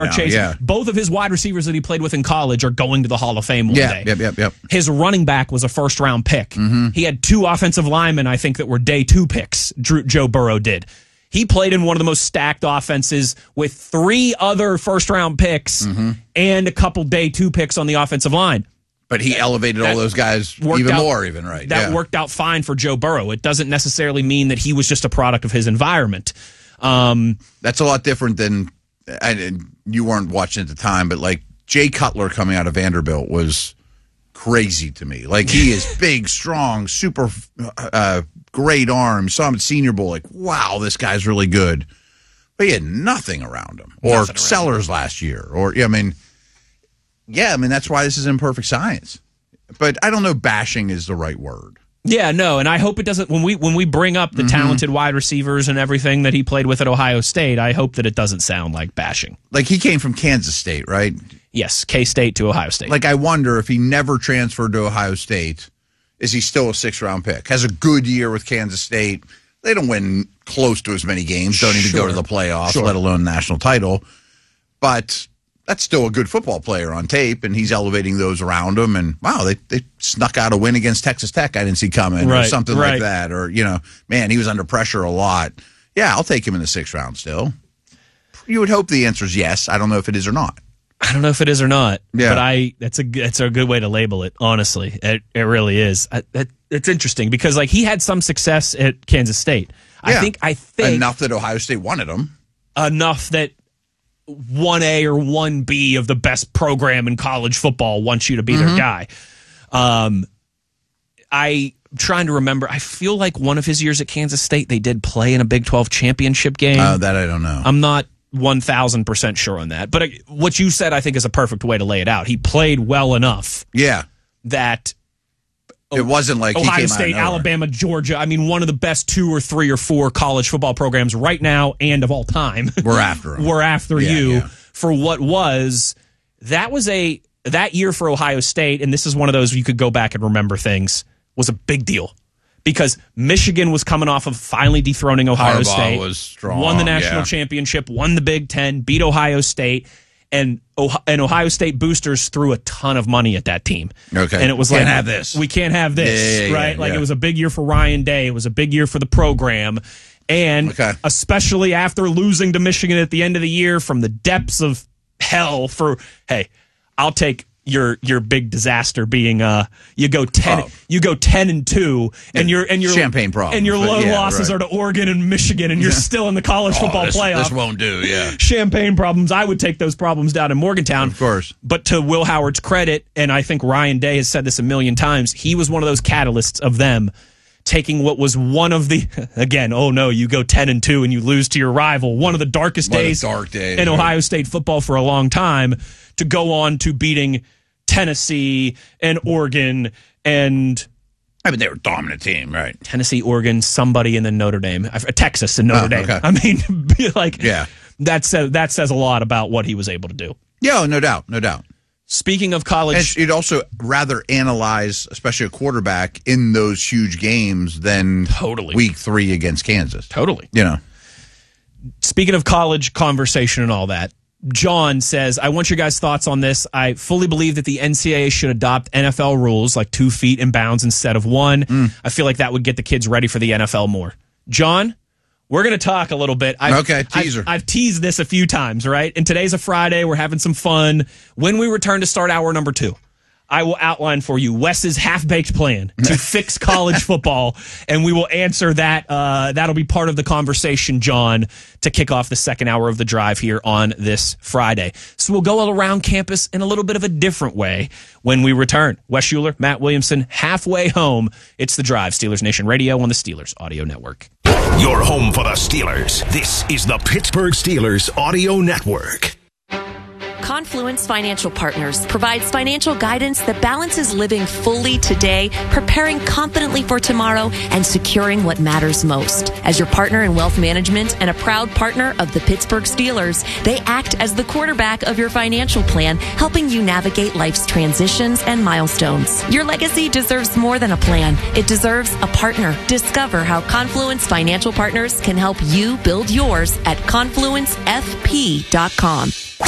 are chasing. Yeah. Both of his wide receivers that he played with in college are going to the Hall of Fame one day. Yep. His running back was a first-round pick. Mm-hmm. He had 2 offensive linemen, I think, that were day 2 picks, Joe Burrow did. He played in one of the most stacked offenses with 3 other first-round picks and a couple day 2 picks on the offensive line. But he elevated all those guys even more, right? That worked out fine for Joe Burrow. It doesn't necessarily mean that he was just a product of his environment. That's a lot different than, you weren't watching at the time, but like Jay Cutler coming out of Vanderbilt was crazy to me. Like, he is big, strong, super great arms. Saw him at Senior Bowl, like, wow, this guy's really good. But he had nothing around him. Or Sellers last year. That's why this is imperfect science. But I don't know bashing is the right word. Yeah, no, and I hope it doesn't, when we bring up the talented wide receivers and everything that he played with at Ohio State, I hope that it doesn't sound like bashing. Like, he came from Kansas State, right? Yes, K-State to Ohio State. Like, I wonder if he never transferred to Ohio State, is he still a 6th-round pick? Has a good year with Kansas State. They don't win close to as many games, don't even go to the playoffs, let alone national title. But that's still a good football player on tape, and he's elevating those around him. And, wow, they snuck out a win against Texas Tech I didn't see coming or something like that. Or, man, he was under pressure a lot. Yeah, I'll take him in the 6th round still. You would hope the answer is yes. I don't know if it is or not. I don't know if it is or not, but that's a good way to label it, honestly. It really is. It's interesting because, like, he had some success at Kansas State. I think enough that Ohio State wanted him. Enough that 1A or 1B of the best program in college football wants you to be their guy. I'm trying to remember. I feel like one of his years at Kansas State, they did play in a Big 12 championship game. That I don't know. I'm not 1,000% sure on that. But what you said, I think, is a perfect way to lay it out. He played well enough. Yeah. That it wasn't like Ohio he came State, out of Alabama, Georgia. I mean, one of the best 2 or 3 or 4 college football programs right now and of all time. We're after him. We're after you for what was. That year for Ohio State, and this is one of those you could go back and remember things, was a big deal. Because Michigan was coming off of finally dethroning Ohio State. Was strong, won the national championship, won the Big Ten, beat Ohio State, and Ohio State boosters threw a ton of money at that team. Okay. And it was Can't have this. We can't have this, right? Yeah. It was a big year for Ryan Day. It was a big year for the program. And especially after losing to Michigan at the end of the year from the depths of hell I'll take your big disaster being you go 10-2 and your champagne problem and your low losses are to Oregon and Michigan and you're still in the college football playoff. This won't do, Champagne problems. I would take those problems down in Morgantown, of course. But to Will Howard's credit, and I think Ryan Day has said this a million times, he was one of those catalysts of them taking what was one of the, again, you go 10-2 and you lose to your rival, one of the darkest days in Ohio State football for a long time, to go on to beating Tennessee and Oregon and... I mean, they were a dominant team, right? Tennessee, Oregon, somebody, and then Notre Dame. Texas and Notre Dame. Okay. I mean, that says a lot about what he was able to do. Yeah, no doubt. Speaking of college... You'd also rather analyze, especially a quarterback, in those huge games than week 3 against Kansas. Totally. Speaking of college conversation and all that, John says, I want your guys' thoughts on this. I fully believe that the NCAA should adopt NFL rules like 2 feet in bounds instead of 1. I feel like that would get the kids ready for the NFL more. John, we're going to talk a little bit. Teaser. I've teased this a few times, right? And today's a Friday. We're having some fun. When we return to start hour number 2, I will outline for you Wes's half-baked plan to fix college football, and we will answer that. That'll be part of the conversation, John, to kick off the second hour of the drive here on this Friday. So we'll go all around campus in a little bit of a different way when we return. Wes Schuler, Matt Williamson, halfway home. It's The Drive, Steelers Nation Radio on the Steelers Audio Network. Your home for the Steelers. This is the Pittsburgh Steelers Audio Network. Confluence Financial Partners provides financial guidance that balances living fully today, preparing confidently for tomorrow, and securing what matters most. As your partner in wealth management and a proud partner of the Pittsburgh Steelers, they act as the quarterback of your financial plan, helping you navigate life's transitions and milestones. Your legacy deserves more than a plan. It deserves a partner. Discover how Confluence Financial Partners can help you build yours at confluencefp.com.